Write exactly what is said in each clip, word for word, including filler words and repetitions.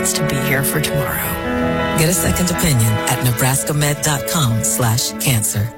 chance to be here for tomorrow. Get a second opinion at nebraskamed.com slash cancer.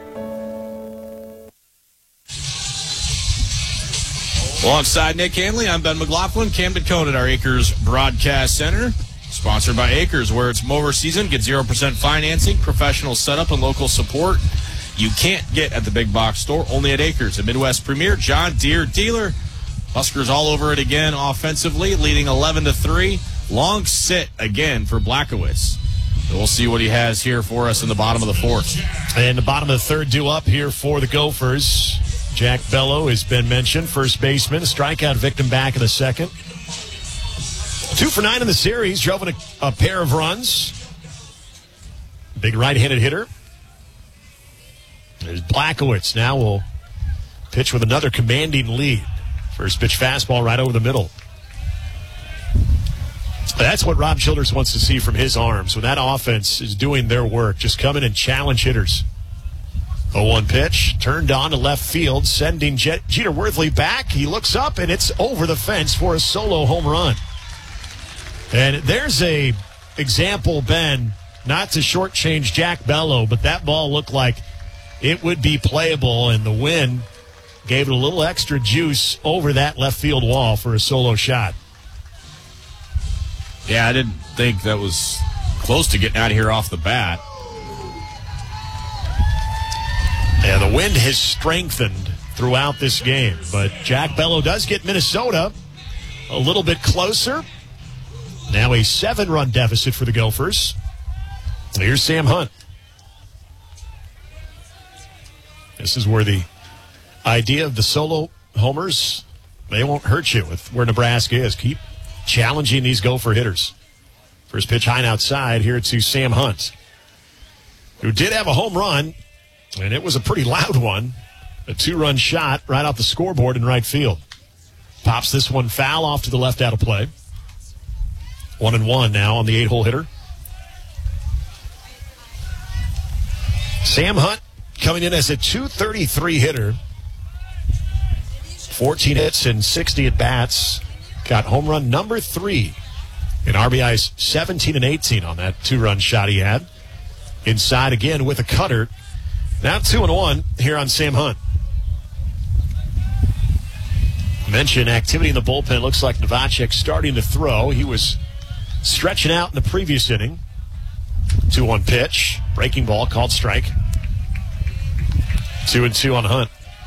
Alongside Nick Hanley, I'm Ben McLaughlin. Camden Cone at our Acres Broadcast Center. Sponsored by Acres, where it's mower season. Get zero percent financing, professional setup, and local support you can't get at the big box store. Only at Acres, a Midwest premier John Deere dealer. Huskers all over it again offensively, leading eleven to three. Long sit again for Blachowicz. So we'll see what he has here for us in the bottom of the fourth. And the bottom of the third due up here for the Gophers. Jack Bello has been mentioned, first baseman, strikeout victim back in the second. Two for nine in the series, drove in a, a pair of runs. Big right-handed hitter. There's Blachowicz. Now will pitch with another commanding lead. First pitch fastball right over the middle. That's what Rob Childers wants to see from his arms. When that offense is doing their work, just come in and challenge hitters. oh one pitch, turned on to left field, sending Jet- Jeter Worthley back. He looks up, and it's over the fence for a solo home run. And there's a example, Ben, not to shortchange Jack Bello, but that ball looked like it would be playable, and the wind gave it a little extra juice over that left field wall for a solo shot. Yeah, I didn't think that was close to getting out of here off the bat. Yeah, the wind has strengthened throughout this game, but Jack Bello does get Minnesota a little bit closer. Now a seven-run deficit for the Gophers. Here's Sam Hunt. This is where the idea of the solo homers, they won't hurt you with where Nebraska is. Keep challenging these Gopher hitters. First pitch high and outside here to Sam Hunt, who did have a home run, and it was a pretty loud one. A two-run shot right off the scoreboard in right field. Pops this one foul off to the left out of play. One and one now on the eight-hole hitter. Sam Hunt coming in as a two thirty-three hitter. fourteen hits and sixty at-bats. Got home run number three in R B I's seventeen and eighteen on that two-run shot he had. Inside again with a cutter. Now two and one here on Sam Hunt. Mention activity in the bullpen. Looks like Novacek starting to throw. He was stretching out in the previous inning. two one pitch. Breaking ball called strike. Two and two on Hunt.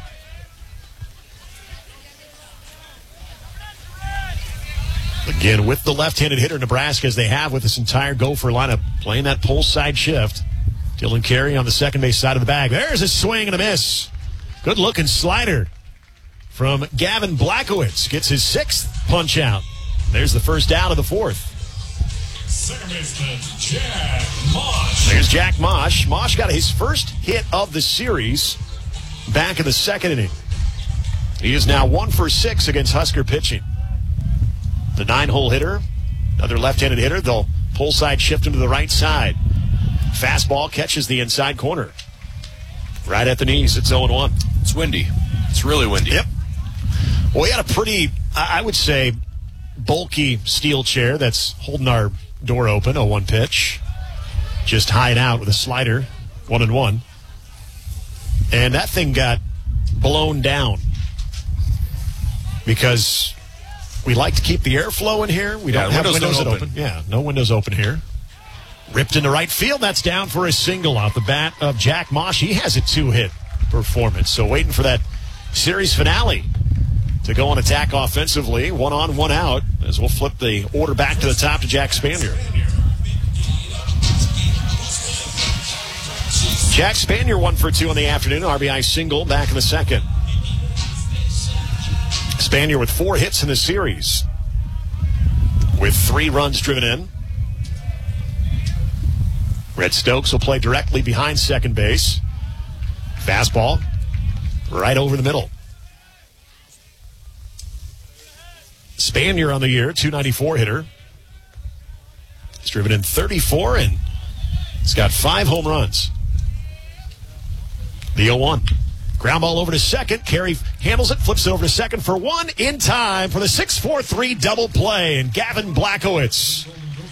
Again, with the left-handed hitter Nebraska, as they have with this entire Gopher lineup, playing that pull side shift. Dylan Carey on the second base side of the bag. There's a swing and a miss. Good-looking slider from Gavin Blachowicz. Gets his sixth punch out. There's the first out of the fourth. Second baseman, Jack Mosh. There's Jack Mosh. Mosh got his first hit of the series back in the second inning. He is now one for six against Husker pitching. The nine-hole hitter, another left-handed hitter. They'll pull side shift him to the right side. Fastball catches the inside corner. Right at the knees. It's oh and one. It's windy. It's really windy. Yep. Well, we had a pretty, I would say, bulky steel chair that's holding our door open. oh one pitch. Just high and out with a slider. One and one. And that thing got blown down because we like to keep the airflow in here. We don't yeah, have windows, windows don't open. open. Yeah, no windows open here. Ripped into right field. That's down for a single off the bat of Jack Mosh. He has a two-hit performance. So waiting for that series finale to go on attack offensively. One on, one out, as we'll flip the order back to the top to Jack Spanier. Jack Spanier one for two in the afternoon. R B I single back in the second. Spanier with four hits in the series, with three runs driven in. Red Stokes will play directly behind second base. Fastball right over the middle. Spanier on the year, two ninety-four hitter. He's driven in thirty-four, and he's got five home runs. The oh one. Ground ball over to second. Carey handles it, flips it over to second for one in time for the six four three double play. And Gavin Blachowicz